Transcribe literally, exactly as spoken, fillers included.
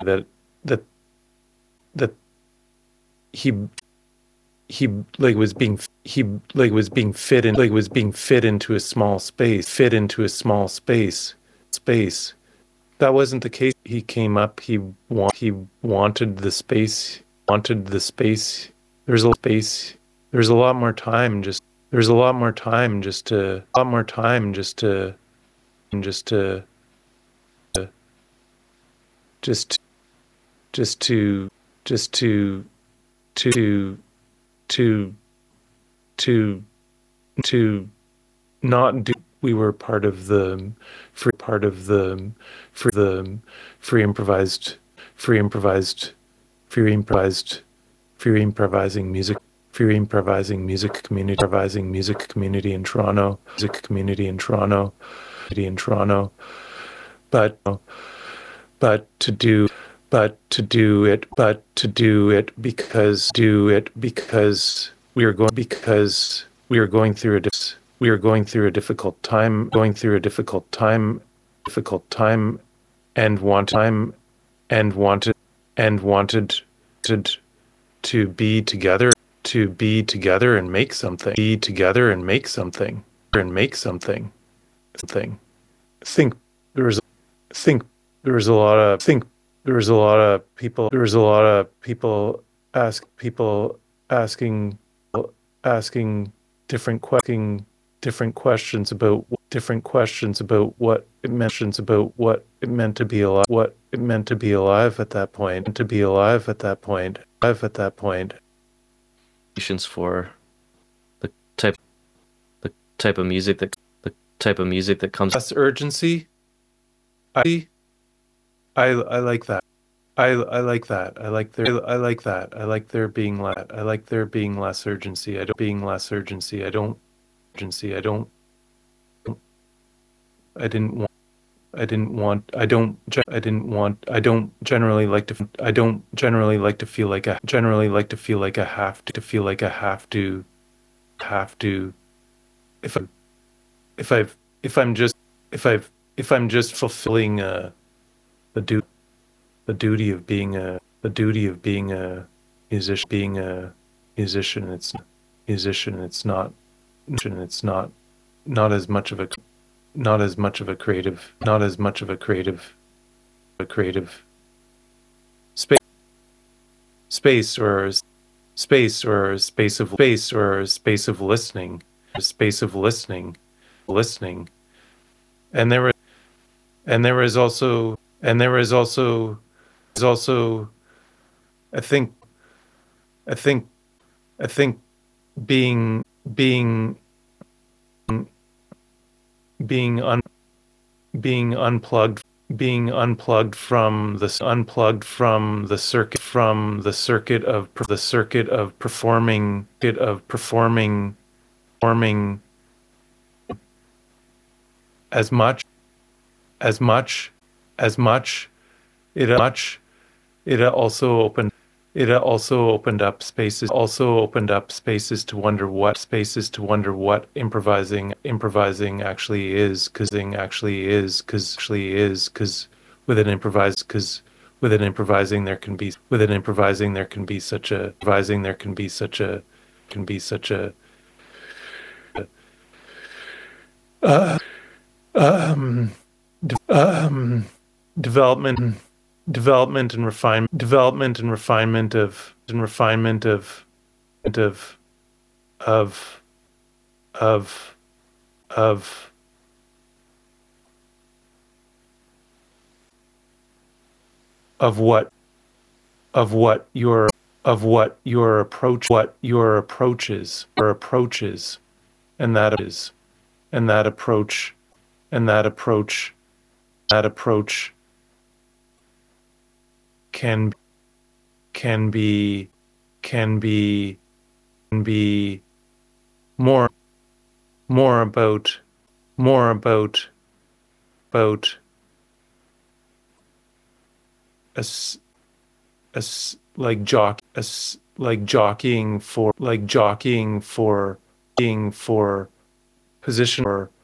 that that that he he like was being he like was being fit in like was being fit into a small space fit into a small space space that wasn't the case. He came up, he want he wanted the space wanted the space there's a space there's a lot more time just there's a lot more time just to a lot more time just to just to just just to just to to to to to not do. We were part of the free part of the free the free improvised free improvised free improvised free improvising music free improvising music community improvising music community in Toronto music community in Toronto in Toronto but but to do but to do it but to do it because do it because we are going because we are going through a we are going through a difficult time going through a difficult time difficult time and want time and wanted and wanted to to be together to be together and make something be together and make something and make something something think there was think there was a lot of think there was a lot of people there was a lot of people ask people asking asking different questions different questions about different questions about what it mentions about what it meant to be alive what it meant to be alive at that point to be alive at that point alive at that point for the type the type of music that the type of music that comes less urgency. I I I like that. I I like that. I like there I like that. I like there being less I like there being less urgency. I don't being less urgency. I don't urgency. I don't I didn't want I didn't want I don't I didn't want I don't generally like to I don't generally like to feel like I generally like to feel like I have to, to feel like I have to have to if I if I've if I'm just if I've if I'm just fulfilling uh the du- the duty of being a the duty of being a musician being a musician it's musician it's not it's not not as much of a not as much of a creative not as much of a creative a creative space space or space or space of space or space of listening space of listening listening and there was and there was also and there was also is also I think I think I think being being being un, being unplugged being unplugged from the unplugged from the circuit from the circuit of the circuit of performing it of performing performing as much as much as much it much it also opened it also opened up spaces also opened up spaces to wonder what spaces to wonder what improvising improvising actually is cuz actually is cuz actually is cuz with an improvised cuz with an improvising there can be with an improvising there can be such a improvising there can be such a can be such a uh, um um development development and refine development and refinement of and refinement of of of of of of what of what your of what your approach what your approaches or approaches and that is and that approach and that approach that approach can can be can be can be more more about more about about a, a like jock a, like jockeying for like jockeying for being for position or